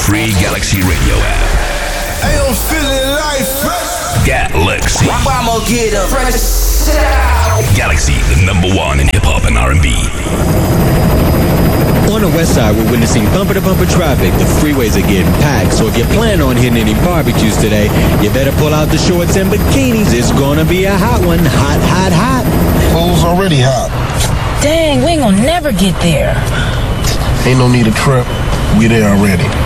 free Galaxy Radio app. Hey, I'm feeling life fresh. Galaxy. I'ma get a fresh out. Galaxy, the #1 in hip hop and R&B. On the west side, we're witnessing bumper-to-bumper traffic. The freeways are getting packed, so if you plan on hitting any barbecues today, you better pull out the shorts and bikinis. It's gonna be a hot one. Hot, hot, hot. Clothes already hot. Dang, we ain't gonna never get there. Ain't no need to trip. We there already.